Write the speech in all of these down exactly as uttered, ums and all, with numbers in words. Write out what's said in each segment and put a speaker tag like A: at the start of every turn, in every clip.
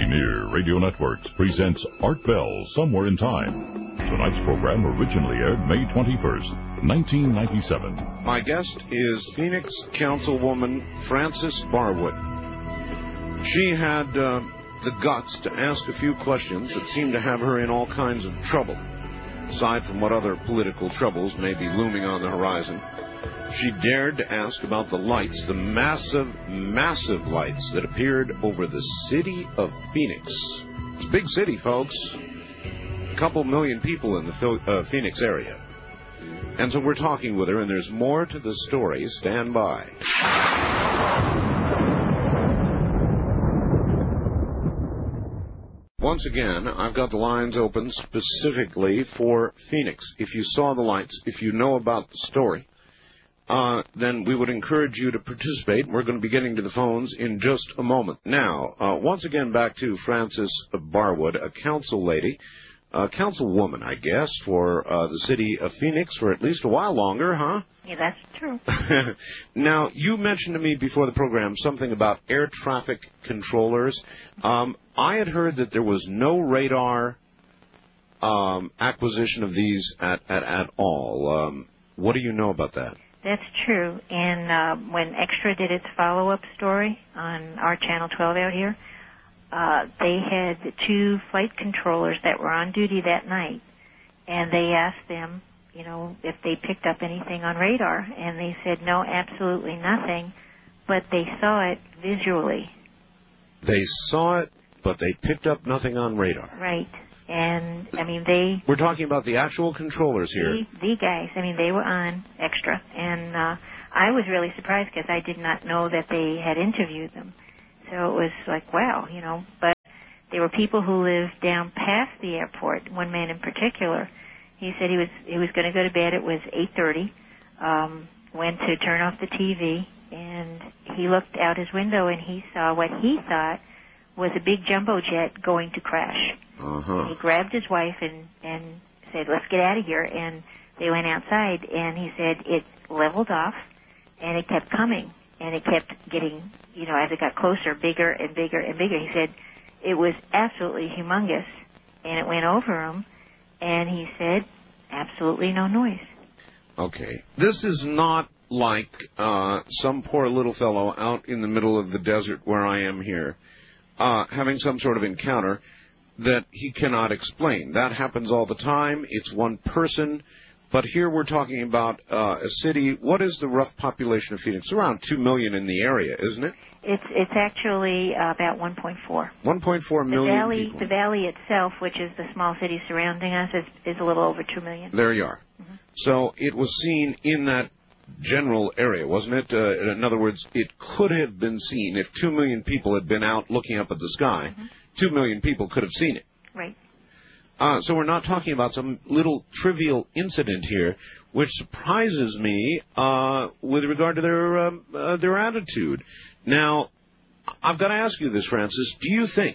A: Pioneer Radio Networks presents Art Bell Somewhere in Time. Tonight's program originally aired May twenty-first, nineteen ninety-seven.
B: My guest is Phoenix Councilwoman Frances Barwood. She had uh, the guts to ask a few questions that seemed to have her in all kinds of trouble. Aside from what other political troubles may be looming on the horizon, she dared to ask about the lights, the massive, massive lights that appeared over the city of Phoenix. It's a big city, folks. A couple million people in the uh, Phoenix area. And so we're talking with her, and there's more to the story. Stand by. Once again, I've got the lines open specifically for Phoenix. If you saw the lights, if you know about the story, Uh, then we would encourage you to participate. We're going to be getting to the phones in just a moment. Now, uh, once again, back to Frances Barwood, a council lady, a councilwoman, I guess, for uh, the city of Phoenix for at least a while longer, huh?
C: Yeah, that's true.
B: Now, you mentioned to me before the program something about air traffic controllers. Um, I had heard that there was no radar um, acquisition of these at, at, at all. Um, what do you know about that?
C: That's true. And uh, when Extra did its follow-up story on our Channel twelve out here, uh, they had two flight controllers that were on duty that night, and they asked them, you know, if they picked up anything on radar, and they said, no, absolutely nothing, but they saw it visually.
B: They saw it, but they picked up nothing on radar.
C: Right. And, I mean, they...
B: We're talking about the actual controllers here.
C: The, the guys, I mean, they were on Extra. And uh, I was really surprised because I did not know that they had interviewed them. So it was like, wow, you know. But there were people who lived down past the airport, one man in particular. He said he was he was going to go to bed. It was eight thirty, um, went to turn off the T V, and he looked out his window and he saw what he thought was a big jumbo jet going to crash.
B: Uh-huh.
C: He grabbed his wife and, and said, let's get out of here. And they went outside, and he said it leveled off, and it kept coming, and it kept getting, you know, as it got closer, bigger and bigger and bigger. He said it was absolutely humongous, and it went over him, and he said absolutely no noise.
B: Okay. This is not like uh, some poor little fellow out in the middle of the desert where I am here, uh, having some sort of encounter that he cannot explain. That happens all the time. It's one person. But here we're talking about uh, a city. What is the rough population of Phoenix? Around two million in the area, isn't it?
C: It's it's actually uh, about one point four.
B: one point four million
C: the valley,
B: people.
C: The valley itself, which is the small city surrounding us, is, is a little over two million.
B: There you are. Mm-hmm. So it was seen in that general area, wasn't it? Uh, in other words, it could have been seen if two million people had been out looking up at the sky. Mm-hmm. two million people could have seen it.
C: Right.
B: Uh, so we're not talking about some little trivial incident here, which surprises me uh, with regard to their um, uh, their attitude. Now, I've got to ask you this, Frances. Do you think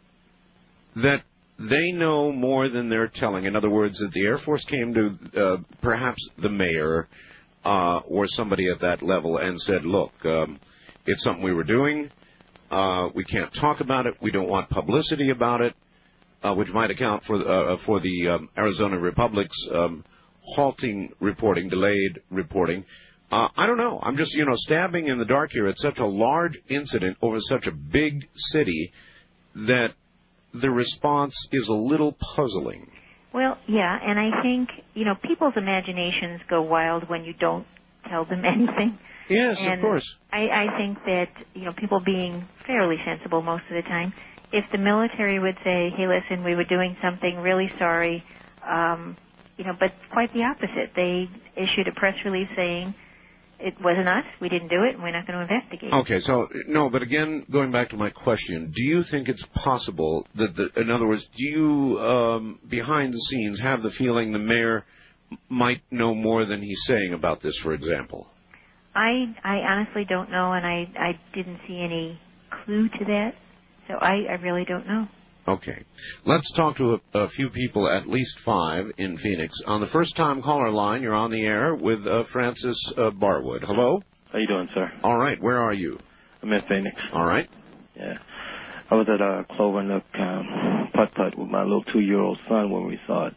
B: that they know more than they're telling? In other words, that the Air Force came to uh, perhaps the mayor uh, or somebody at that level and said, look, um, it's something we were doing. Uh, we can't talk about it. We don't want publicity about it. Uh, which might account for uh, for the um, Arizona Republic's um, halting reporting, delayed reporting. Uh, I don't know. I'm just, you know, stabbing in the dark here at such a large incident over such a big city that the response is a little puzzling.
C: Well, yeah, and I think, you know, people's imaginations go wild when you don't tell them anything.
B: Yes,
C: and
B: of course.
C: I, I think that, you know, people being fairly sensible most of the time, if the military would say, hey, listen, we were doing something, really sorry, um, you know, but quite the opposite. They issued a press release saying it wasn't us, we didn't do it, and we're not going to investigate.
B: Okay, so, no, but again, going back to my question, do you think it's possible that, the, in other words, do you, um, behind the scenes, have the feeling the mayor might know more than he's saying about this, for example?
C: I, I honestly don't know, and I, I didn't see any clue to that. So I, I really don't know.
B: Okay. Let's talk to a, a few people, at least five, in Phoenix. On the first-time caller line, you're on the air with uh, Frances uh, Barwood. Hello?
D: How you doing, sir?
B: All right. Where are you?
D: I'm in Phoenix.
B: All right.
D: Yeah. I was at uh, Clover Nook um, putt-putt with my little two-year-old son when we saw it.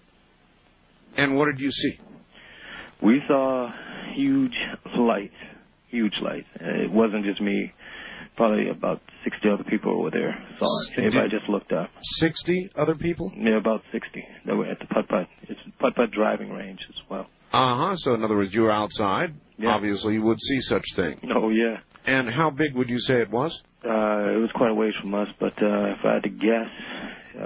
B: And what did you see?
D: We saw huge lights, huge lights. Uh, it wasn't just me. Probably about sixty other people were there saw it. Everybody just looked up.
B: sixty other people?
D: Yeah, about sixty that were at the putt-putt. It's a putt-putt driving range as well.
B: Uh-huh. So, in other words, you were outside.
D: Yeah.
B: Obviously, you would see such thing.
D: Oh, yeah.
B: And how big would you say it was?
D: Uh, it was quite a ways from us, but uh, if I had to guess,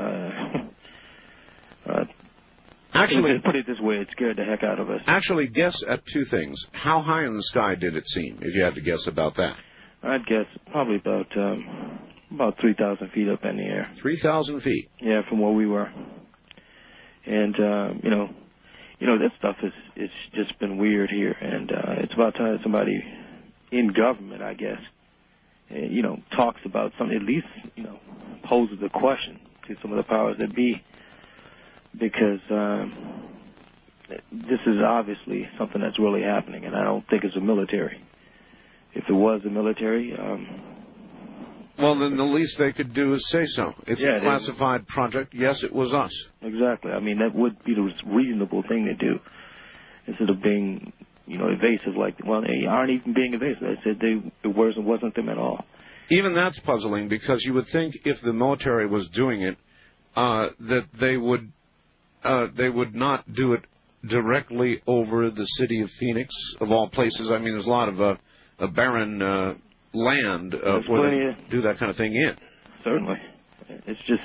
D: uh, uh,
B: actually,
D: put it this way, it scared the heck out of us.
B: Actually, guess at two things. How high in the sky did it seem, if you had to guess about that?
D: I'd guess probably about um, about three thousand feet up in the air.
B: three thousand feet?
D: Yeah, from where we were. And, uh, you know, you know, this stuff is it's just been weird here, and uh, it's about time somebody in government, I guess, uh, you know, talks about something, at least, you know, poses a question to some of the powers that be, because um, this is obviously something that's really happening, and I don't think it's the military. If it was the military, um,
B: well, then the least they could do is say so. It's
D: yeah,
B: a classified it project. Yes, it was us.
D: Exactly. I mean, that would be the reasonable thing to do, instead of being, you know, evasive. Like, well, they aren't even being evasive. They said they it wasn't wasn't them at all.
B: Even that's puzzling, because you would think if the military was doing it, uh, that they would uh, they would not do it directly over the city of Phoenix, of all places. I mean, there's a lot of uh, a barren uh, land uh, for them to do that kind of thing in.
D: Certainly. It's just,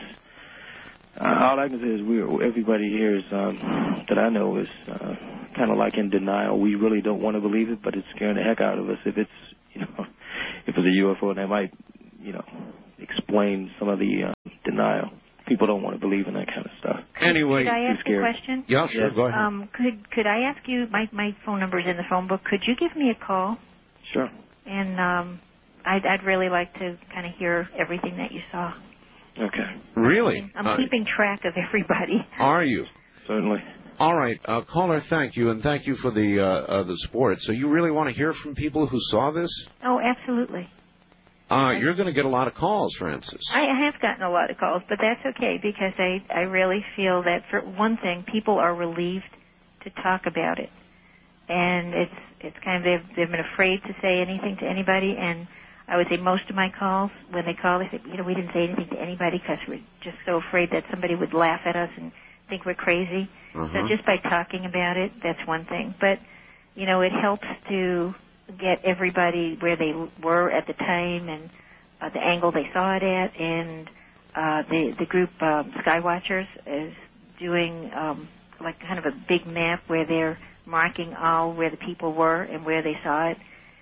D: uh, all I can say is we everybody here is, um, that I know is uh, kind of like in denial. We really don't want to believe it, but it's scaring the heck out of us. If it's, you know, if it's a U F O, that might, you know, explain some of the uh, denial. People don't want to believe in that kind of stuff.
B: Anyway,
C: could I ask a question?
B: Yeah, sure.
D: Yes.
B: Go ahead.
C: Um, could could I ask you? My my phone number's in the phone book. Could you give me a call?
D: Sure.
C: And um, I'd I'd really like to kind of hear everything that you saw.
D: Okay.
B: Really?
C: I'm
B: uh,
C: keeping track of everybody.
B: Are you?
D: Certainly.
B: All right, uh, caller, thank you, and thank you for the uh, uh, the support. So you really want to hear from people who saw this?
C: Oh, absolutely.
B: Uh, you're going to get a lot of calls, Frances.
C: I have gotten a lot of calls, but that's okay, because I, I really feel that, for one thing, people are relieved to talk about it. And it's it's kind of, they've, they've been afraid to say anything to anybody, and I would say most of my calls, when they call, they say, you know, we didn't say anything to anybody because we're just so afraid that somebody would laugh at us and think we're crazy.
B: Uh-huh.
C: So just by talking about it, that's one thing. But, you know, it helps to get everybody where they were at the time, and uh, the angle they saw it at, and uh, the, the group um, Skywatchers is doing um, like kind of a big map where they're marking all where the people were and where they saw it.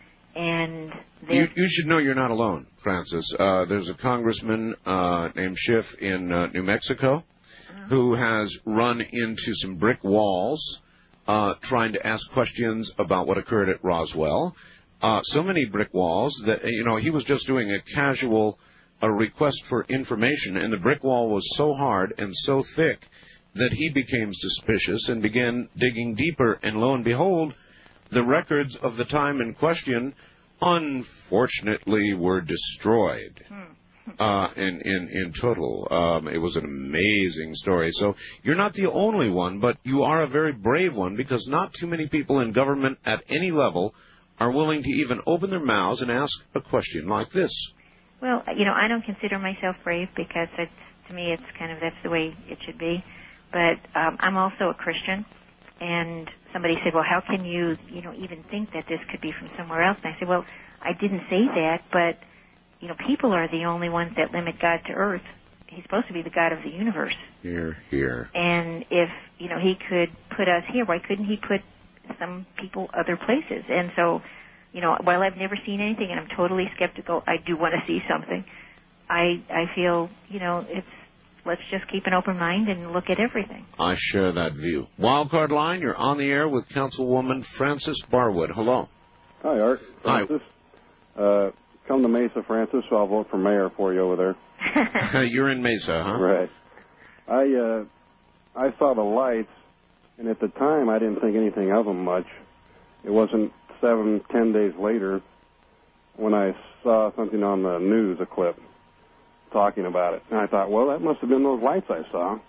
C: And
B: you, you should know you're not alone, Frances. Uh, there's a congressman uh, named Schiff in uh, New Mexico uh-huh. who has run into some brick walls uh, trying to ask questions about what occurred at Roswell. Uh, so many brick walls that, you know, he was just doing a casual a request for information, and the brick wall was so hard and so thick that he became suspicious and began digging deeper, and lo and behold, the records of the time in question, unfortunately, were destroyed uh, in, in, in total. Um, it was an amazing story. So you're not the only one, but you are a very brave one, because not too many people in government at any level are willing to even open their mouths and ask a question like this.
C: Well, you know, I don't consider myself brave, because it's, to me it's kind of, that's the way it should be. But um, I'm also a Christian, and somebody said, well, how can you, you know, even think that this could be from somewhere else? And I said, well, I didn't say that, but, you know, people are the only ones that limit God to earth. He's supposed to be the God of the universe.
B: Here, here.
C: And if, you know, he could put us here, why couldn't he put some people other places? And so, you know, while I've never seen anything and I'm totally skeptical, I do want to see something. I I feel, you know, it's, let's just keep an open mind and look at everything.
B: I share that view. Wildcard line, you're on the air with Councilwoman Frances Barwood. Hello.
E: Hi, Art. Frances.
B: Hi.
E: Uh, come to Mesa, Frances, so I'll vote for mayor for you over
B: there. You're in Mesa, huh?
E: Right. I uh, I saw the lights, and at the time I didn't think anything of them much. It wasn't seven, ten days later when I saw something on the news, a clip, talking about it. And I thought, well, that must have been those lights I saw.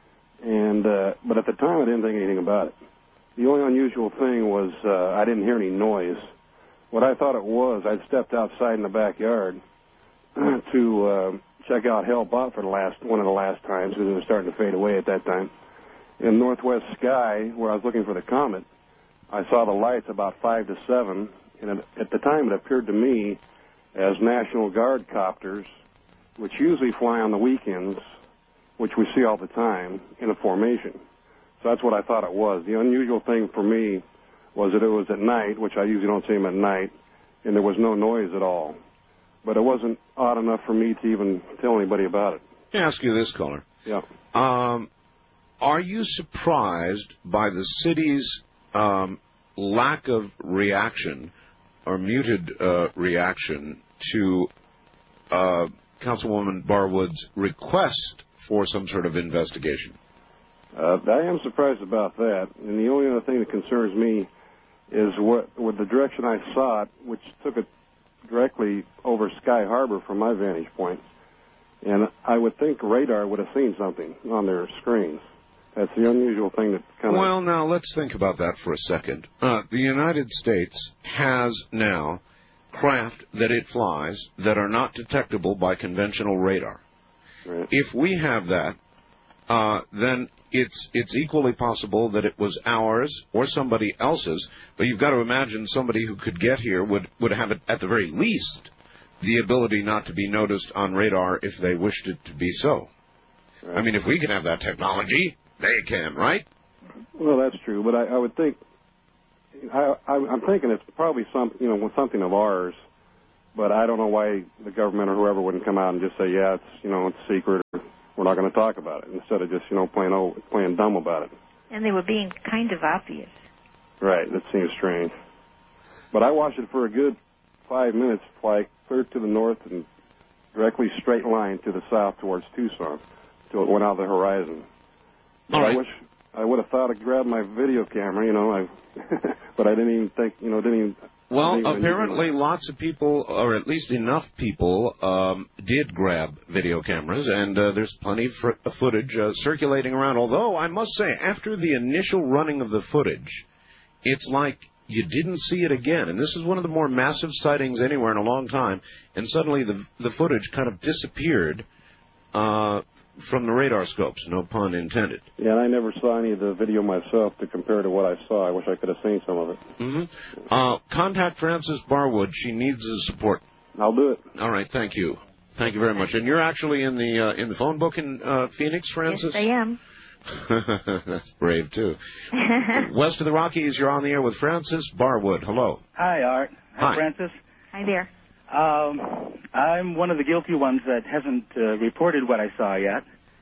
E: And uh, but at the time, I didn't think anything about it. The only unusual thing was uh, I didn't hear any noise. What I thought it was, I'd stepped outside in the backyard to uh, check out Hell Bot for the last one of the last times because it was starting to fade away at that time. In northwest sky, where I was looking for the comet, I saw the lights about five to seven, and at the time it appeared to me as National Guard copters, which usually fly on the weekends, which we see all the time, in a formation. So that's what I thought it was. The unusual thing for me was that it was at night, which I usually don't see them at night, and there was no noise at all. But it wasn't odd enough for me to even tell anybody about it.
B: Let me ask you this, caller.
E: Yeah.
B: Um, are you surprised by the city's um, lack of reaction or muted uh, reaction to uh, Councilwoman Barwood's request for some sort of investigation?
E: Uh, I am surprised about that. And the only other thing that concerns me is what, with the direction I saw it, which took it directly over Sky Harbor from my vantage point. And I would think radar would have seen something on their screens. That's the unusual thing that kind of...
B: Well, now, let's think about that for a second. Uh, the United States has now craft that it flies that are not detectable by conventional radar.
E: Right.
B: If we have that, uh, then it's it's equally possible that it was ours or somebody else's, but you've got to imagine somebody who could get here would, would have, it, at the very least, the ability not to be noticed on radar if they wished it to be so.
E: Right.
B: I mean, if we can have that technology, they can, right?
E: Well, that's true, but I, I would think, I, I, I'm thinking it's probably some, you know, something of ours, but I don't know why the government or whoever wouldn't come out and just say, yeah, it's, you know, it's secret, or we're not going to talk about it, instead of just, you know, playing oh, playing dumb about it.
C: And they were being kind of obvious.
E: Right, that seems strange. But I watched it for a good five minutes, fly clear to the north and directly straight line to the south towards Tucson, till it went out the horizon. But
B: right.
E: I wish I would have thought of grabbing my video camera, you know, I, but I didn't even think, you know, didn't even...
B: Well,
E: didn't even
B: apparently lots of people, or at least enough people, um, did grab video cameras, and uh, there's plenty of fr- footage uh, circulating around. Although, I must say, after the initial running of the footage, it's like you didn't see it again. And this is one of the more massive sightings anywhere in a long time, and suddenly the, the footage kind of disappeared uh, from the radar scopes, no pun intended.
E: Yeah, and I never saw any of the video myself to compare to what I saw. I wish I could have seen some of it.
B: Mm-hmm. Uh, contact Frances Barwood. She needs the support.
E: I'll do it.
B: All right, thank you. Thank you very much. And you're actually in the uh, in the phone book in uh, Phoenix, Frances?
C: Yes, I am.
B: That's brave, too. West of the Rockies, you're on the air with Frances Barwood. Hello.
F: Hi, Art. Hi,
B: Hi.
F: Frances.
C: Hi there.
F: Um, I'm one of the guilty ones that hasn't uh, reported what I saw yet.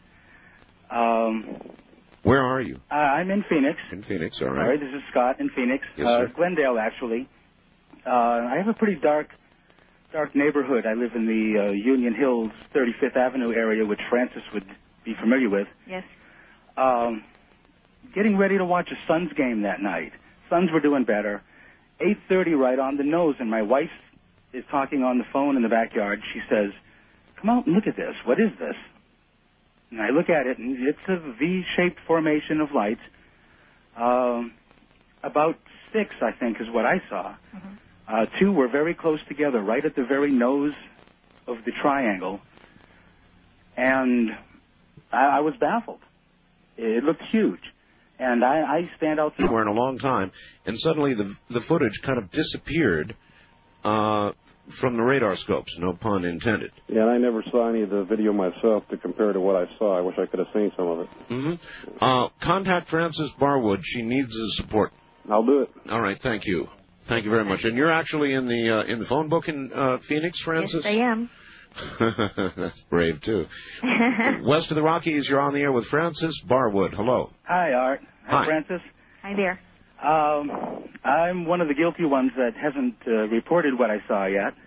F: Um,
B: Where are you?
F: uh, I'm in Phoenix.
B: In Phoenix, all
F: All
B: right.
F: right, this is Scott in Phoenix.
B: Yes,
F: uh,
B: sir.
F: Glendale, actually. Uh, I have a pretty dark, dark neighborhood. I live in the uh, Union Hills, thirty-fifth Avenue area, which Frances would be familiar with.
C: Yes.
F: Um, getting ready to watch a Suns game that night. Suns were doing better. eight thirty right on the nose, and my wife is talking on the phone in the backyard. She says, "Come out and look at this. What is this?" And I look at it, and it's a V-shaped formation of lights. Um, about six, I think, is what I saw.
C: Mm-hmm.
F: Uh, two were very close together, right at the very nose of the triangle. And I, I was baffled. It looked huge. And I, I stand out...
B: We're in a long time, and suddenly the the footage kind of disappeared uh, from the radar scopes, no pun intended.
E: Yeah, and I never saw any of the video myself to compare to what I saw. I wish I could have seen some of it.
B: Mm-hmm. Uh, contact Frances Barwood. She needs the support.
E: I'll do it.
B: All right, thank you. Thank you very much. And you're actually in the uh, in the phone book in uh, Phoenix, Frances?
C: Yes, I am.
B: That's brave, too. West of the Rockies, you're on the air with Frances Barwood. Hello.
F: Hi, Art. Hi,
B: Hi.
F: Frances.
C: Hi there.
F: Um, I'm one of the guilty ones that hasn't uh, reported what I saw yet.